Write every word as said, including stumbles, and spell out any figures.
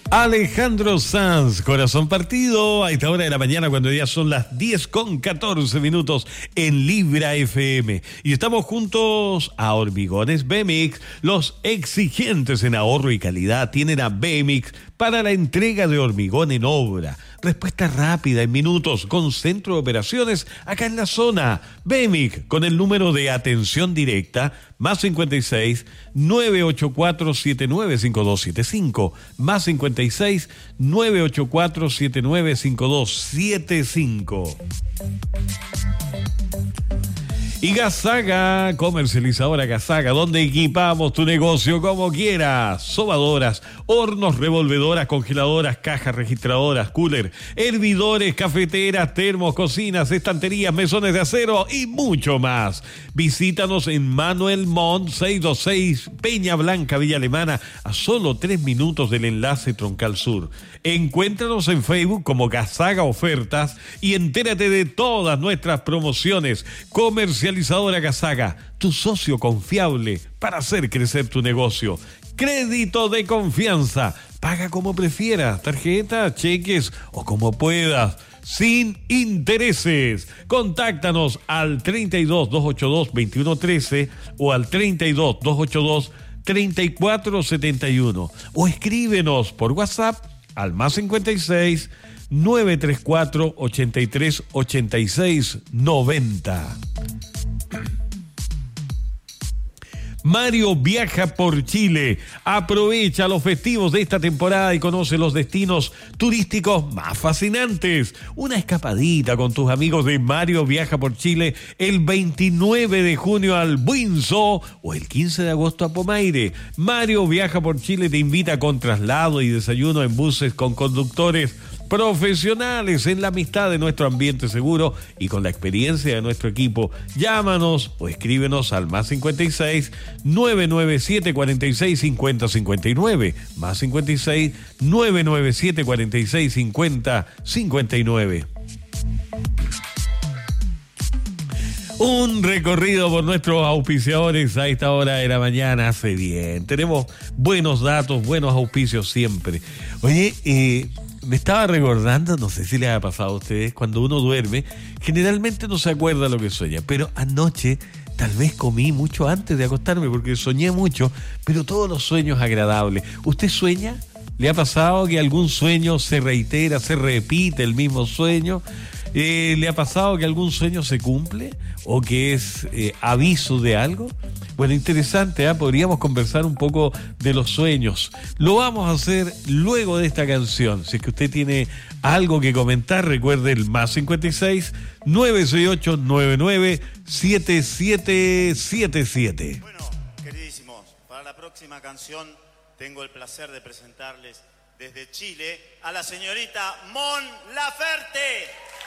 Alejandro Sanz, Corazón Partido, a esta hora de la mañana cuando ya son las diez con catorce minutos en Libra F M. Y estamos juntos a Hormigones Bemix. Los exigentes en ahorro y calidad tienen a Bemix para la entrega de hormigón en obra. Respuesta rápida en minutos con centro de operaciones acá en la zona. Bemix con el número de atención directa más cincuenta y seis, nueve ocho cuatro, siete nueve cinco dos siete cinco, más cincuenta y seis, nueve ocho cuatro, siete nueve cinco dos siete cinco. Y Gazaga, comercializadora Gazaga, donde equipamos tu negocio como quieras. Sobadoras, hornos, revolvedoras, congeladoras, cajas registradoras, cooler, hervidores, cafeteras, termos, cocinas, estanterías, mesones de acero y mucho más. Visítanos en Manuel Montt seiscientos veintiséis, Peña Blanca, Villa Alemana, a solo tres minutos del enlace Troncal Sur. Encuéntranos en Facebook como Gazaga Ofertas y entérate de todas nuestras promociones. Comercializadora Gazaga, tu socio confiable para hacer crecer tu negocio. Crédito de confianza. Paga como prefieras, tarjeta, cheques o como puedas, sin intereses. Contáctanos al treinta y dos, doscientos ochenta y dos, veintiuno trece o al treinta y dos, doscientos ochenta y dos, treinta y cuatro setenta y uno o escríbenos por WhatsApp al más cincuenta y seis, nueve treinta y cuatro, ochenta y tres, ochenta y seis, noventa. Mario viaja por Chile. Aprovecha los festivos de esta temporada y conoce los destinos turísticos más fascinantes. Una escapadita con tus amigos de Mario viaja por Chile el veintinueve de junio al Buinzo o el quince de agosto a Pomaire. Mario viaja por Chile te invita con traslado y desayuno en buses con conductores profesionales, en la amistad de nuestro ambiente seguro y con la experiencia de nuestro equipo. Llámanos o escríbenos al más cincuenta y seis, nueve nueve siete, cuarenta y seis, cincuenta cincuenta y nueve, más cincuenta y seis, nueve nueve siete, cuarenta y seis, cincuenta cincuenta y nueve. Un recorrido por nuestros auspiciadores a esta hora de la mañana hace bien. Tenemos buenos datos, buenos auspicios siempre. Oye, eh... me estaba recordando, no sé si les ha pasado a ustedes, cuando uno duerme, generalmente no se acuerda lo que sueña, pero anoche tal vez comí mucho antes de acostarme porque soñé mucho, pero todos los sueños agradables. ¿Usted sueña? ¿Le ha pasado que algún sueño se reitera, se repite el mismo sueño? Eh, ¿Le ha pasado que algún sueño se cumple o que es eh, aviso de algo? Bueno, interesante, ¿eh? Podríamos conversar un poco de los sueños. Lo vamos a hacer luego de esta canción. Si es que usted tiene algo que comentar, recuerde el más cincuenta y seis, nueve seis ocho, nueve nueve siete siete siete siete. Bueno, queridísimos, para la próxima canción tengo el placer de presentarles desde Chile a la señorita Mon Laferte.